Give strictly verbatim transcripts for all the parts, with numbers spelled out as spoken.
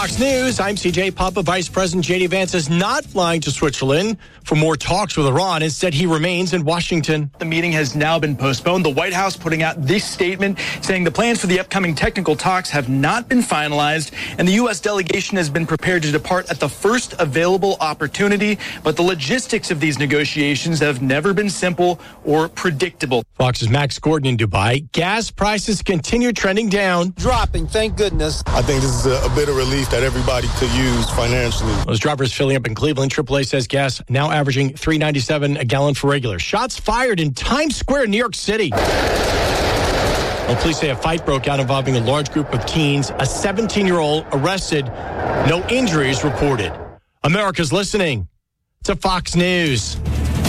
Fox News, I'm C J Papa. Vice President J D Vance is not flying to Switzerland for more talks with Iran. Instead, he remains in Washington. The meeting has now been postponed. The White House putting out this statement saying the plans for the upcoming technical talks have not been finalized, and the U S delegation has been prepared to depart at the first available opportunity. But the logistics of these negotiations have never been simple or predictable. Fox's Max Gordon in Dubai. Gas prices continue trending down. Dropping, thank goodness. I think this is a, a bit of relief that everybody could use financially. Those drivers filling up in Cleveland. triple A says gas now averaging three ninety-seven a gallon for regular. Shots fired in Times Square, New York City. Well, police say a fight broke out involving a large group of teens. A seventeen-year-old arrested. No injuries reported. America's listening to Fox News.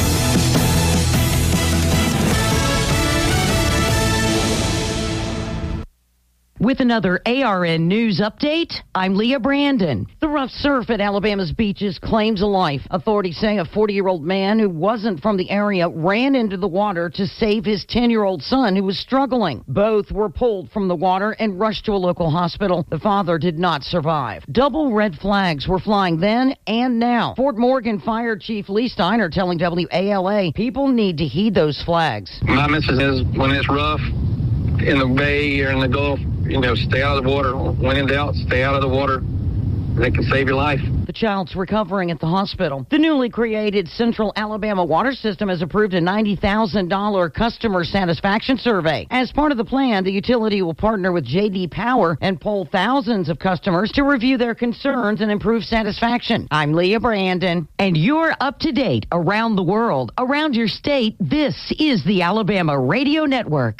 With another A R N News update, I'm Leah Brandon. The rough surf at Alabama's beaches claims a life. Authorities say a forty-year-old man who wasn't from the area ran into the water to save his ten-year-old son who was struggling. Both were pulled from the water and rushed to a local hospital. The father did not survive. Double red flags were flying then and now. Fort Morgan Fire Chief Lee Steiner telling W A L A people need to heed those flags. My message is when it's rough in the bay or in the Gulf, you know, stay out of the water. When in doubt, stay out of the water. They can save your life. The child's recovering at the hospital. The newly created Central Alabama Water System has approved a ninety thousand dollars customer satisfaction survey. As part of the plan, the utility will partner with J D Power and poll thousands of customers to review their concerns and improve satisfaction. I'm Leah Brandon, and you're up to date around the world, around your state. This is the Alabama Radio Network.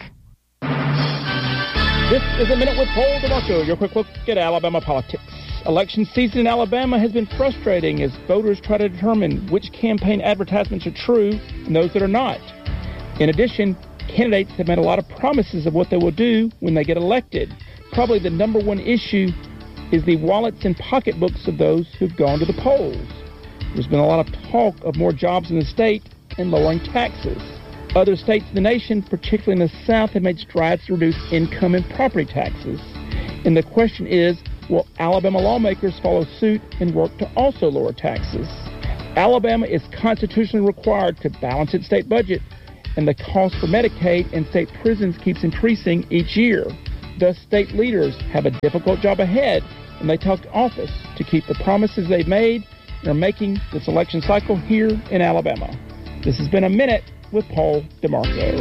This is a Minute with Paul DeMarco, your quick look at Alabama politics. Election season in Alabama has been frustrating as voters try to determine which campaign advertisements are true and those that are not. In addition, candidates have made a lot of promises of what they will do when they get elected. Probably the number one issue is the wallets and pocketbooks of those who've gone to the polls. There's been a lot of talk of more jobs in the state and lowering taxes. Other states in the nation, particularly in the South, have made strides to reduce income and property taxes. And the question is, will Alabama lawmakers follow suit and work to also lower taxes? Alabama is constitutionally required to balance its state budget, and the cost for Medicaid and state prisons keeps increasing each year. Thus, state leaders have a difficult job ahead when they talk to office to keep the promises they've made and are making this election cycle here in Alabama. This has been A Minute with Paul DeMarco.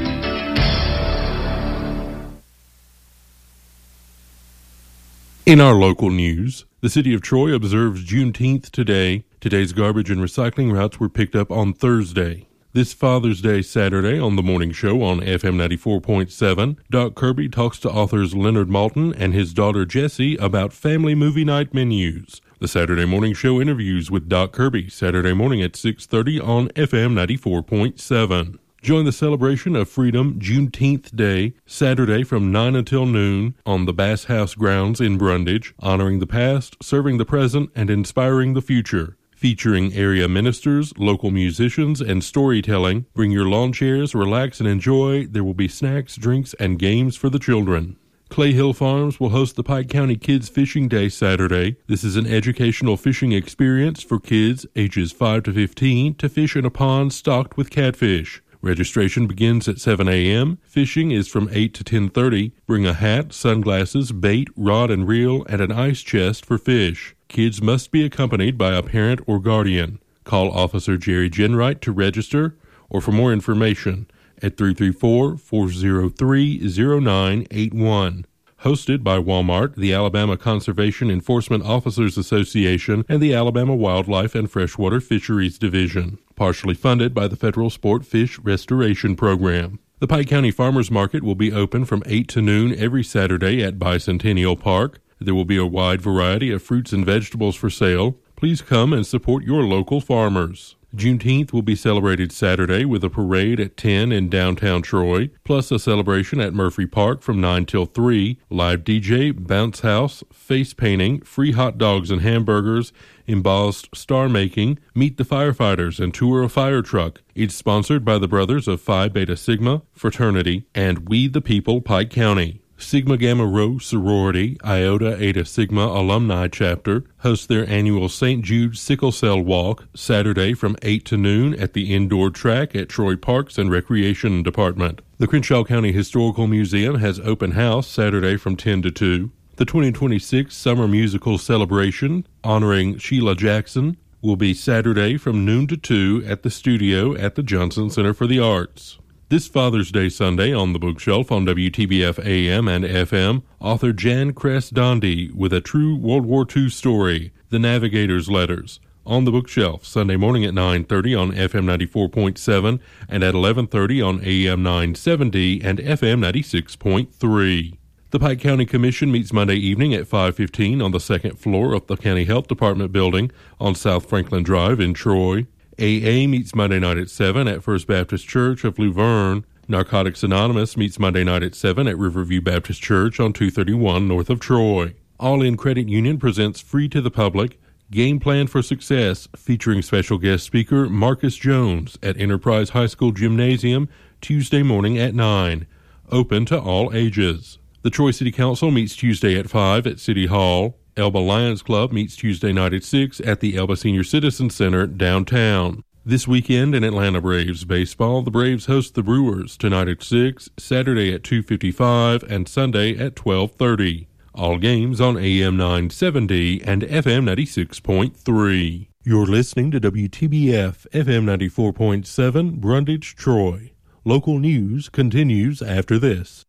In our local news, the city of Troy observes Juneteenth today. Today's garbage and recycling routes were picked up on Thursday. This Father's Day Saturday on the morning show on F M ninety-four point seven, Doc Kirby talks to authors Leonard Maltin and his daughter Jessie about family movie night menus. The Saturday Morning Show interviews with Doc Kirby, Saturday morning at six thirty on F M ninety-four point seven. Join the celebration of freedom Juneteenth Day, Saturday from nine until noon on the Bass House grounds in Brundage, honoring the past, serving the present, and inspiring the future. Featuring area ministers, local musicians, and storytelling. Bring your lawn chairs, relax, and enjoy. There will be snacks, drinks, and games for the children. Clay Hill Farms will host the Pike County Kids Fishing Day Saturday. This is an educational fishing experience for kids ages five to fifteen to fish in a pond stocked with catfish. Registration begins at seven a.m. Fishing is from eight to ten thirty. Bring a hat, sunglasses, bait, rod and reel, and an ice chest for fish. Kids must be accompanied by a parent or guardian. Call Officer Jerry Genwright to register or for more information at three three four, four zero three, zero nine eight one. Hosted by Walmart, the Alabama Conservation Enforcement Officers Association, and the Alabama Wildlife and Freshwater Fisheries Division. Partially funded by the Federal Sport Fish Restoration Program. The Pike County Farmers Market will be open from eight to noon every Saturday at Bicentennial Park. There will be a wide variety of fruits and vegetables for sale. Please come and support your local farmers. Juneteenth will be celebrated Saturday with a parade at ten in downtown Troy, plus a celebration at Murphy Park from nine till three, live D J, bounce house, face painting, free hot dogs and hamburgers, embossed star making, meet the firefighters, and tour a fire truck. It's sponsored by the Brothers of Phi Beta Sigma Fraternity and We the People Pike County. Sigma Gamma Rho sorority, Iota Eta Sigma alumni chapter, hosts their annual Saint Jude Sickle Cell Walk Saturday from eight to noon at the indoor track at Troy Parks and Recreation Department. The Crenshaw County Historical Museum has open house Saturday from ten to two. The twenty twenty-six Summer Musical Celebration, honoring Sheila Jackson, will be Saturday from noon to two at the studio at the Johnson Center for the Arts. This Father's Day Sunday on the bookshelf on W T B F A M and F M, author Jan Kress-Dondi with a true World War Two story, The Navigator's Letters. On the bookshelf Sunday morning at nine thirty on F M ninety-four point seven and at eleven thirty on A M nine seventy and F M ninety-six point three. The Pike County Commission meets Monday evening at five fifteen on the second floor of the County Health Department building on South Franklin Drive in Troy. A A meets Monday night at seven at First Baptist Church of Luverne. Narcotics Anonymous meets Monday night at seven at Riverview Baptist Church on two thirty-one north of Troy. All In Credit Union presents free to the public Game Plan for Success, featuring special guest speaker Marcus Jones at Enterprise High School Gymnasium Tuesday morning at nine. Open to all ages. The Troy City Council meets Tuesday at five at City Hall. Elba Lions Club meets Tuesday night at six at the Elba Senior Citizen Center downtown. This weekend in Atlanta Braves baseball, the Braves host the Brewers tonight at six, Saturday at two fifty-five, and Sunday at twelve thirty. All games on A M nine seventy and F M ninety-six point three. You're listening to W T B F F M ninety-four point seven, Brundage, Troy. Local news continues after this.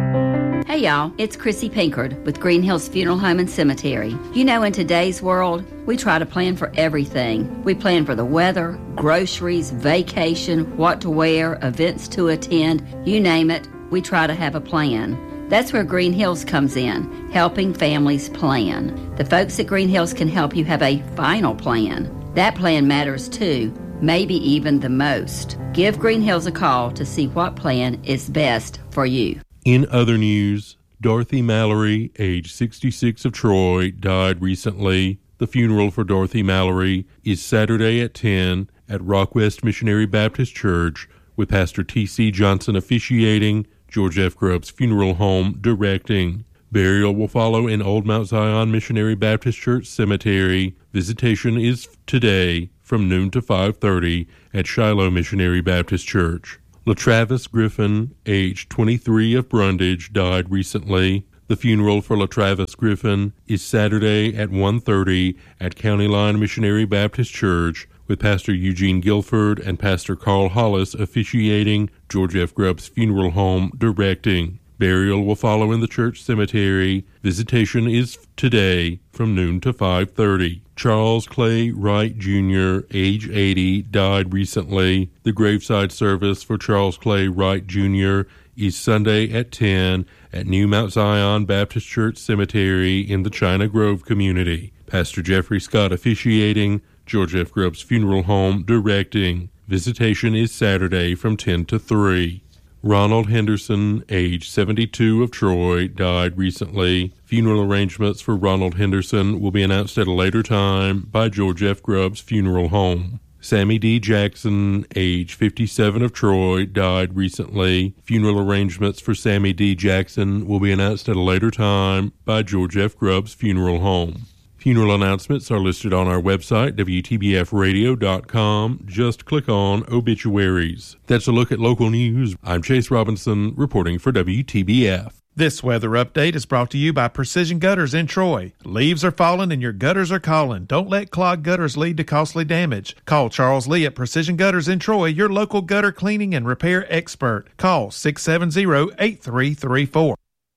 Hey y'all, it's Chrissy Pinkard with Green Hills Funeral Home and Cemetery. You know, in today's world, we try to plan for everything. We plan for the weather, groceries, vacation, what to wear, events to attend, you name it, we try to have a plan. That's where Green Hills comes in, helping families plan. The folks at Green Hills can help you have a final plan. That plan matters too, maybe even the most. Give Green Hills a call to see what plan is best for you. In other news, Dorothy Mallory, age sixty-six of Troy, died recently. The funeral for Dorothy Mallory is Saturday at ten at Rockwest Missionary Baptist Church, with Pastor T C Johnson officiating, George F. Grubb's Funeral Home directing. Burial will follow in Old Mount Zion Missionary Baptist Church Cemetery. Visitation is today from noon to five thirty at Shiloh Missionary Baptist Church. LaTravis Griffin, age twenty-three of Brundage, died recently. The funeral for LaTravis Griffin is Saturday at one thirty at County Line Missionary Baptist Church, with Pastor Eugene Guilford and Pastor Carl Hollis officiating, George F. Grubb's Funeral Home directing. Burial will follow in the church cemetery. Visitation is today from noon to five thirty. Charles Clay Wright Junior, age eighty, died recently. The graveside service for Charles Clay Wright Junior is Sunday at ten at New Mount Zion Baptist Church Cemetery in the China Grove community. Pastor Jeffrey Scott officiating, George F. Grubb's Funeral Home directing. Visitation is Saturday from ten to three. Ronald Henderson, age seventy-two of Troy, died recently. Funeral arrangements for Ronald Henderson will be announced at a later time by George F. Grubb's Funeral Home. Sammy D. Jackson, age fifty-seven of Troy, died recently. Funeral arrangements for Sammy D. Jackson will be announced at a later time by George F. Grubb's Funeral Home. Funeral announcements are listed on our website, W T B F radio dot com. Just click on Obituaries. That's a look at local news. I'm Chase Robinson, reporting for W T B F. This weather update is brought to you by Precision Gutters in Troy. Leaves are falling and your gutters are calling. Don't let clogged gutters lead to costly damage. Call Charles Lee at Precision Gutters in Troy, your local gutter cleaning and repair expert. Call six seven zero, eight three three four.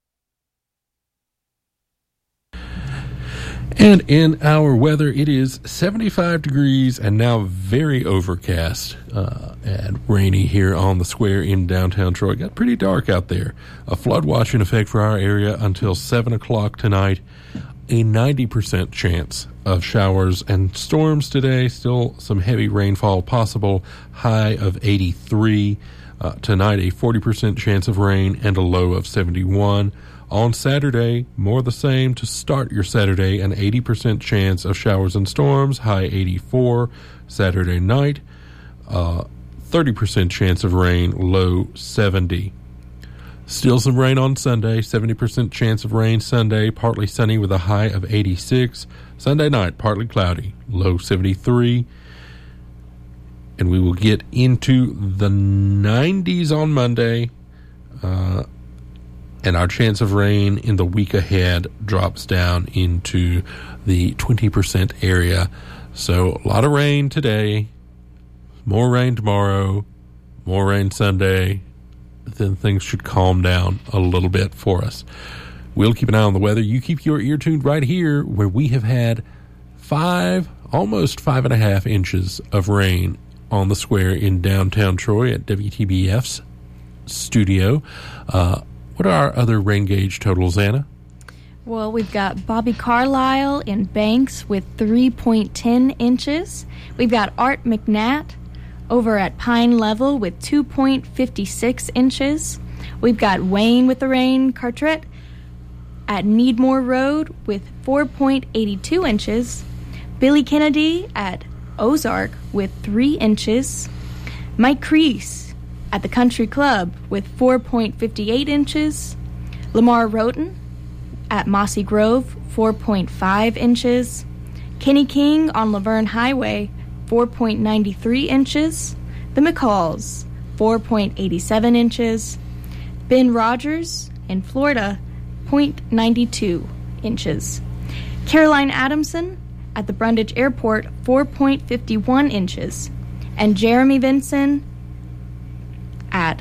And in our weather, it is seventy-five degrees and now very overcast uh, and rainy here on the square in downtown Troy. It got pretty dark out there. A flood watch in effect for our area until seven o'clock tonight. A ninety percent chance of showers and storms today. Still some heavy rainfall possible. High of eighty-three. Uh, tonight, a forty percent chance of rain and a low of seventy-one. On Saturday, more the same to start your Saturday, an eighty percent chance of showers and storms, high eighty-four. Saturday night, uh, thirty percent chance of rain, low seventy. Still some rain on Sunday, seventy percent chance of rain Sunday, partly sunny with a high of eighty-six. Sunday night, partly cloudy, low seventy-three. And we will get into the nineties on Monday. Uh, and our chance of rain in the week ahead drops down into the twenty percent area. So a lot of rain today, more rain tomorrow, more rain Sunday. Then things should calm down a little bit for us. We'll keep an eye on the weather. You keep your ear tuned right here, where we have had five, almost five and a half inches of rain on the square in downtown Troy at W T B F's studio. Uh, what are our other rain gauge totals, Anna? Well, we've got Bobby Carlisle in Banks with three point one zero inches. We've got Art McNatt over at Pine Level with two point five six inches. We've got Wayne with the rain, Carteret at Needmore Road with four point eight two inches. Billy Kennedy at Ozark with three inches. Mike Crease at the Country Club with four point five eight inches. Lamar Roten at Mossy Grove, four point five inches. Kenny King on Laverne Highway, four point nine three inches. The McCalls, four point eight seven inches. Ben Rogers in Florida, zero point nine two inches. Caroline Adamson at the Brundage Airport, four point five one inches. And Jeremy Vinson at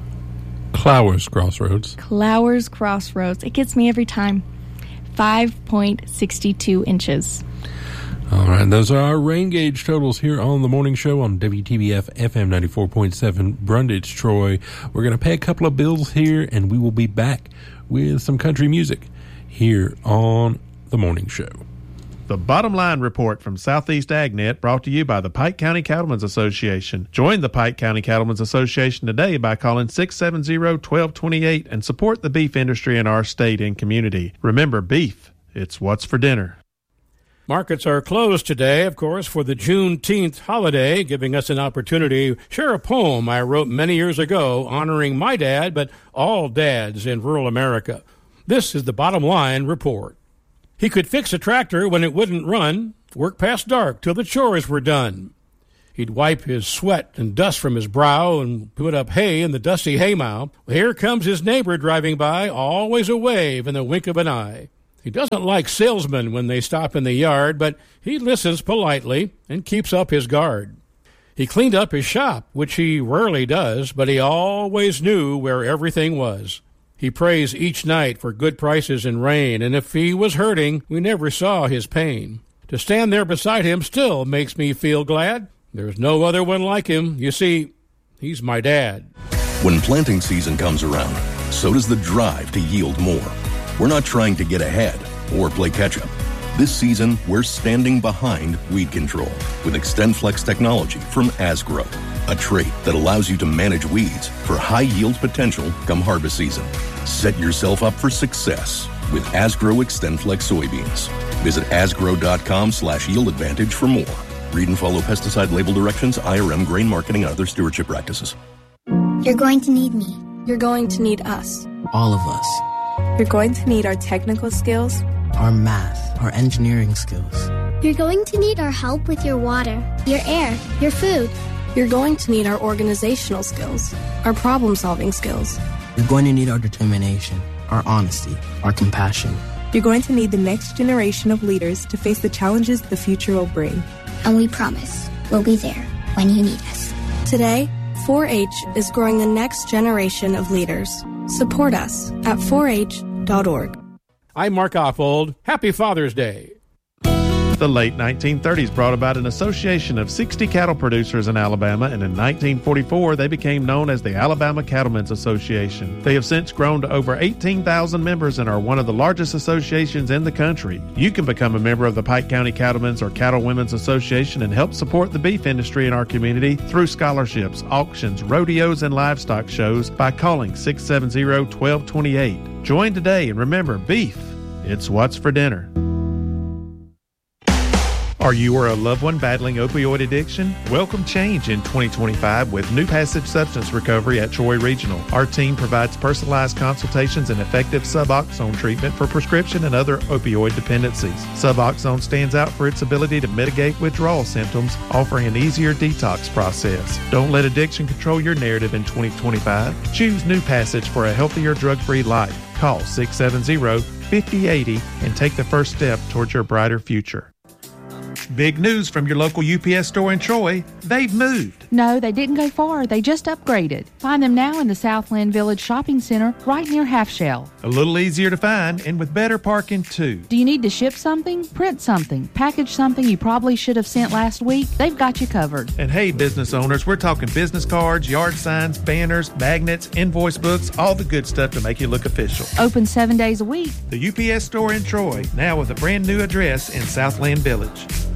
Clowers Crossroads. Clowers Crossroads. It gets me every time. five point six two inches. All right, those are our rain gauge totals here on the morning show on W T B F F M ninety-four point seven Brundage, Troy. We're going to pay a couple of bills here, and we will be back with some country music here on the morning show. The Bottom Line Report from Southeast AgNet, brought to you by the Pike County Cattlemen's Association. Join the Pike County Cattlemen's Association today by calling six seven zero, one two two eight and support the beef industry in our state and community. Remember, beef, it's what's for dinner. Markets are closed today, of course, for the Juneteenth holiday, giving us an opportunity to share a poem I wrote many years ago honoring my dad, but all dads in rural America. This is the Bottom Line Report. He could fix a tractor when it wouldn't run, work past dark till the chores were done. He'd wipe his sweat and dust from his brow and put up hay in the dusty haymow. Here comes his neighbor driving by, always a wave in the wink of an eye. He doesn't like salesmen when they stop in the yard, but he listens politely and keeps up his guard. He cleaned up his shop, which he rarely does, but he always knew where everything was. He prays each night for good prices and rain, and if he was hurting, we never saw his pain. To stand there beside him still makes me feel glad. There's no other one like him. You see, he's my dad. When planting season comes around, so does the drive to yield more. We're not trying to get ahead or play catch-up. This season, we're standing behind weed control with XtendFlex technology from Asgrow, a trait that allows you to manage weeds for high yield potential come harvest season. Set yourself up for success with Asgrow XtendFlex soybeans. Visit asgrow.com slash yield advantage for more. Read and follow pesticide label directions, I R M, grain marketing, and other stewardship practices. You're going to need me. You're going to need us. All of us. You're going to need our technical skills, our math, our engineering skills. You're going to need our help with your water, your air, your food. You're going to need our organizational skills, our problem-solving skills. You're going to need our determination, our honesty, our compassion. You're going to need the next generation of leaders to face the challenges the future will bring. And we promise we'll be there when you need us. Today, four H is growing the next generation of leaders. Support us at four H dot org. I'm Mark Oppold. Happy Father's Day. The late nineteen thirties brought about an association of sixty cattle producers in Alabama, and in nineteen forty-four they became known as the Alabama Cattlemen's Association. They have since grown to over eighteen thousand members and are one of the largest associations in the country. You can become a member of the Pike County Cattlemen's or Cattle Women's Association and help support the beef industry in our community through scholarships, auctions, rodeos, and livestock shows by calling six seven zero, one two two eight. Join today, and remember, beef, it's what's for dinner. Are you or a loved one battling opioid addiction? Welcome change in twenty twenty-five with New Passage Substance Recovery at Troy Regional. Our team provides personalized consultations and effective Suboxone treatment for prescription and other opioid dependencies. Suboxone stands out for its ability to mitigate withdrawal symptoms, offering an easier detox process. Don't let addiction control your narrative in twenty twenty-five. Choose New Passage for a healthier, drug-free life. Call six seven zero, five zero eight zero and take the first step towards your brighter future. Big news from your local U P S store in Troy. They've moved. No, they didn't go far. They just upgraded. Find them now in the Southland Village Shopping Center right near Half Shell. A little easier to find and with better parking too. Do you need to ship something, print something, package something you probably should have sent last week? They've got you covered. And hey, business owners, we're talking business cards, yard signs, banners, magnets, invoice books, all the good stuff to make you look official. Open seven days a week. The U P S store in Troy, now with a brand new address in Southland Village.